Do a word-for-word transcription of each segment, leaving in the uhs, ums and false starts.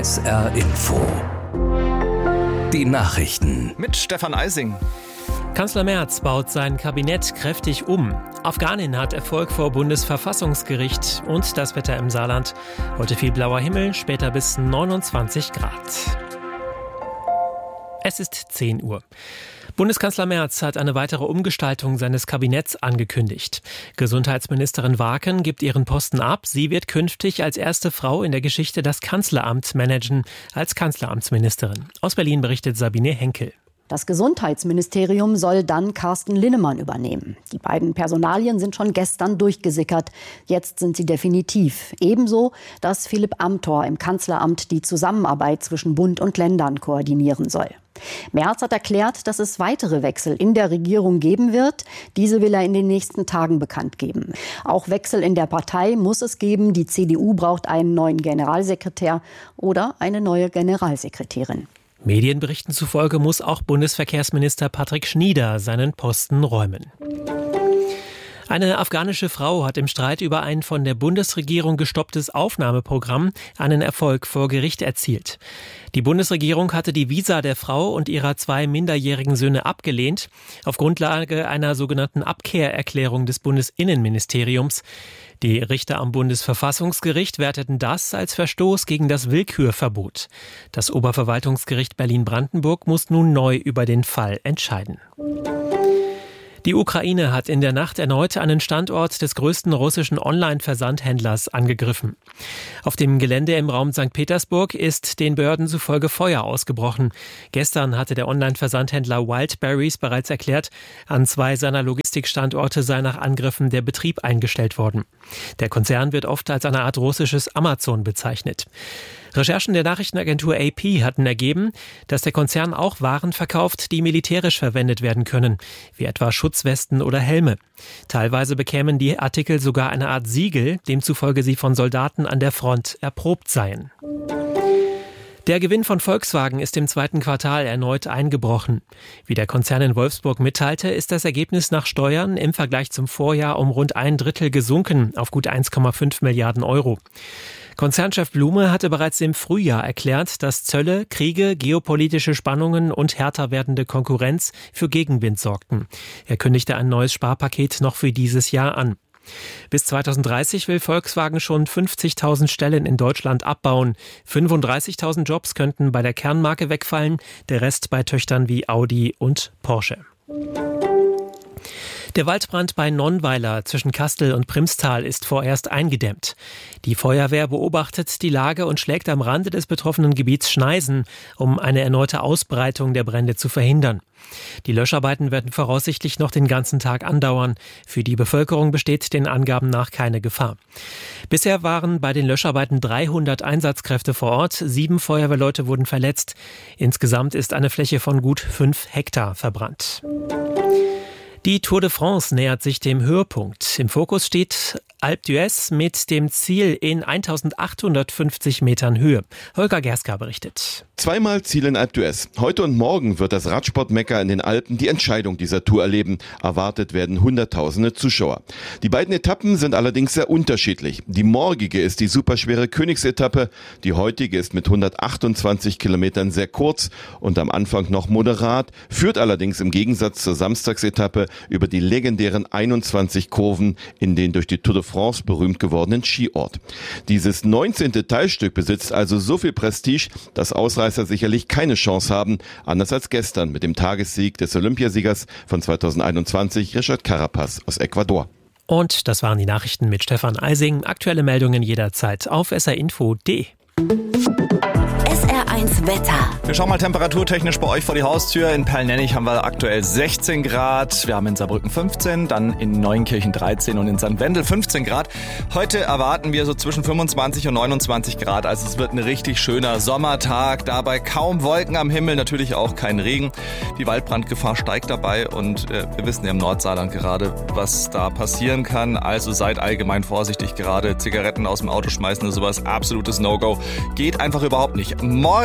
S R Info. Die Nachrichten mit Stefan Eising. Kanzler Merz baut sein Kabinett kräftig um. Afghanin hat Erfolg vor Bundesverfassungsgericht und das Wetter im Saarland. Heute viel blauer Himmel, später bis neunundzwanzig Grad. Es ist zehn Uhr. Bundeskanzler Merz hat eine weitere Umgestaltung seines Kabinetts angekündigt. Gesundheitsministerin Waken gibt ihren Posten ab. Sie wird künftig als erste Frau in der Geschichte das Kanzleramt managen, als Kanzleramtsministerin. Aus Berlin berichtet Sabine Henkel. Das Gesundheitsministerium soll dann Carsten Linnemann übernehmen. Die beiden Personalien sind schon gestern durchgesickert. Jetzt sind sie definitiv. Ebenso, dass Philipp Amthor im Kanzleramt die Zusammenarbeit zwischen Bund und Ländern koordinieren soll. Merz hat erklärt, dass es weitere Wechsel in der Regierung geben wird. Diese will er in den nächsten Tagen bekannt geben. Auch Wechsel in der Partei muss es geben. Die C D U braucht einen neuen Generalsekretär oder eine neue Generalsekretärin. Medienberichten zufolge muss auch Bundesverkehrsminister Patrick Schnieder seinen Posten räumen. Eine afghanische Frau hat im Streit über ein von der Bundesregierung gestopptes Aufnahmeprogramm einen Erfolg vor Gericht erzielt. Die Bundesregierung hatte die Visa der Frau und ihrer zwei minderjährigen Söhne abgelehnt, auf Grundlage einer sogenannten Abkehrerklärung des Bundesinnenministeriums. Die Richter am Bundesverfassungsgericht werteten das als Verstoß gegen das Willkürverbot. Das Oberverwaltungsgericht Berlin-Brandenburg muss nun neu über den Fall entscheiden. Die Ukraine hat in der Nacht erneut einen Standort des größten russischen Online-Versandhändlers angegriffen. Auf dem Gelände im Raum Sankt Petersburg ist den Behörden zufolge Feuer ausgebrochen. Gestern hatte der Online-Versandhändler Wildberries bereits erklärt, an zwei seiner Logistikstandorte sei nach Angriffen der Betrieb eingestellt worden. Der Konzern wird oft als eine Art russisches Amazon bezeichnet. Recherchen der Nachrichtenagentur A P hatten ergeben, dass der Konzern auch Waren verkauft, die militärisch verwendet werden können, wie etwa Schutzwesten oder Helme. Teilweise bekämen die Artikel sogar eine Art Siegel, demzufolge sie von Soldaten an der Front erprobt seien. Der Gewinn von Volkswagen ist im zweiten Quartal erneut eingebrochen. Wie der Konzern in Wolfsburg mitteilte, ist das Ergebnis nach Steuern im Vergleich zum Vorjahr um rund ein Drittel gesunken auf gut eins Komma fünf Milliarden Euro. Konzernchef Blume hatte bereits im Frühjahr erklärt, dass Zölle, Kriege, geopolitische Spannungen und härter werdende Konkurrenz für Gegenwind sorgten. Er kündigte ein neues Sparpaket noch für dieses Jahr an. Bis zweitausenddreißig will Volkswagen schon fünfzigtausend Stellen in Deutschland abbauen. fünfunddreißigtausend Jobs könnten bei der Kernmarke wegfallen, der Rest bei Töchtern wie Audi und Porsche. Der Waldbrand bei Nonnweiler zwischen Kastel und Primstal ist vorerst eingedämmt. Die Feuerwehr beobachtet die Lage und schlägt am Rande des betroffenen Gebiets Schneisen, um eine erneute Ausbreitung der Brände zu verhindern. Die Löscharbeiten werden voraussichtlich noch den ganzen Tag andauern. Für die Bevölkerung besteht den Angaben nach keine Gefahr. Bisher waren bei den Löscharbeiten dreihundert Einsatzkräfte vor Ort. Sieben Feuerwehrleute wurden verletzt. Insgesamt ist eine Fläche von gut fünf Hektar verbrannt. Die Tour de France nähert sich dem Höhepunkt. Im Fokus steht Alpe d'Huez mit dem Ziel in eintausendachthundertfünfzig Metern Höhe. Holger Gerska berichtet. Zweimal Ziel in Alpe d'Huez. Heute und morgen wird das Radsport-Mekka in den Alpen die Entscheidung dieser Tour erleben. Erwartet werden hunderttausende Zuschauer. Die beiden Etappen sind allerdings sehr unterschiedlich. Die morgige ist die superschwere Königsetappe. Die heutige ist mit hundertachtundzwanzig Kilometern sehr kurz und am Anfang noch moderat, führt allerdings im Gegensatz zur Samstagsetappe über die legendären einundzwanzig Kurven in den durch die Tour de France berühmt gewordenen Skiort. Dieses neunzehnte Teilstück besitzt also so viel Prestige, dass Ausreißer sicherlich keine Chance haben, anders als gestern mit dem Tagessieg des Olympiasiegers von zweitausendeinundzwanzig, Richard Carapaz aus Ecuador. Und das waren die Nachrichten mit Stefan Eising. Aktuelle Meldungen jederzeit auf s r info punkt d e. S R eins Wetter. Wir schauen mal temperaturtechnisch bei euch vor die Haustür. In Perlnennig haben wir aktuell sechzehn Grad. Wir haben in Saarbrücken fünfzehn, dann in Neunkirchen dreizehn und in Sankt Wendel fünfzehn Grad. Heute erwarten wir so zwischen fünfundzwanzig und neunundzwanzig Grad. Also es wird ein richtig schöner Sommertag. Dabei kaum Wolken am Himmel, natürlich auch kein Regen. Die Waldbrandgefahr steigt dabei und äh, wir wissen ja im Nordsaarland gerade, was da passieren kann. Also seid allgemein vorsichtig. Gerade Zigaretten aus dem Auto schmeißen oder sowas, absolutes No-Go. Geht einfach überhaupt nicht. Morgen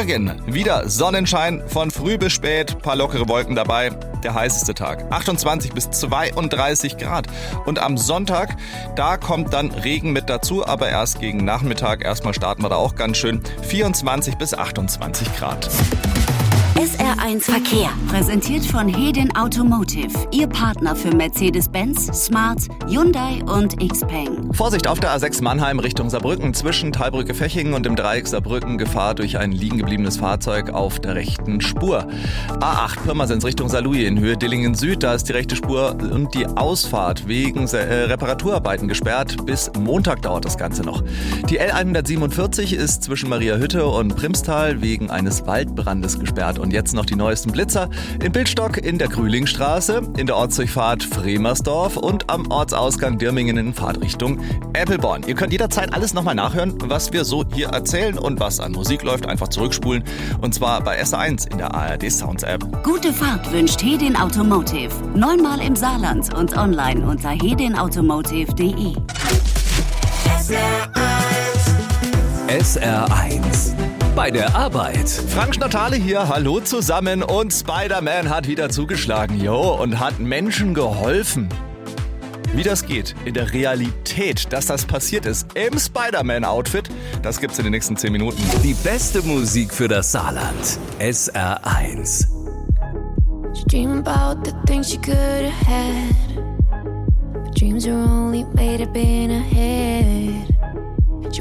Morgen wieder Sonnenschein von früh bis spät, paar lockere Wolken dabei. Der heißeste Tag, achtundzwanzig bis zweiunddreißig Grad. Und am Sonntag, da kommt dann Regen mit dazu, aber erst gegen Nachmittag. Erstmal starten wir da auch ganz schön, vierundzwanzig bis achtundzwanzig Grad. S R eins Verkehr, präsentiert von Hedin Automotive, Ihr Partner für Mercedes-Benz, Smart, Hyundai und Xpeng. Vorsicht auf der A sechs Mannheim Richtung Saarbrücken, zwischen Thalbrücke-Fechingen und dem Dreieck Saarbrücken, Gefahr durch ein liegen gebliebenes Fahrzeug auf der rechten Spur. A acht Pirmasens Richtung Saarlouis in Höhe Dillingen Süd, da ist die rechte Spur und die Ausfahrt wegen äh, Reparaturarbeiten gesperrt. Bis Montag dauert das Ganze noch. Die L hundertsiebenundvierzig ist zwischen Mariahütte und Primstal wegen eines Waldbrandes gesperrt. Und jetzt noch die neuesten Blitzer in Bildstock in der Grühlingstraße, in der Ortsdurchfahrt Fremersdorf und am Ortsausgang Dirmingen in Fahrtrichtung Eppelborn. Ihr könnt jederzeit alles nochmal nachhören, was wir so hier erzählen und was an Musik läuft, einfach zurückspulen. Und zwar bei S R eins in der A R D Sounds App. Gute Fahrt wünscht Hedin Automotive. Neunmal im Saarland und online unter hedin automotive punkt de. S R eins. Bei der Arbeit. Frank Schnatale hier, hallo zusammen, und Spider-Man hat wieder zugeschlagen, jo, und hat Menschen geholfen. Wie das geht in der Realität, dass das passiert ist im Spider-Man-Outfit, das gibt's in den nächsten zehn Minuten. Die beste Musik für das Saarland. S R eins. Dream about the things you could have had, but dreams are only made up in a head.